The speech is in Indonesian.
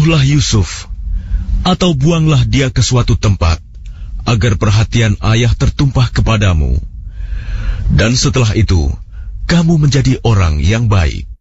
Bunuhlah Yusuf, atau buanglah dia ke suatu tempat, agar perhatian ayah tertumpah kepadamu. Dan setelah itu, kamu menjadi orang yang baik.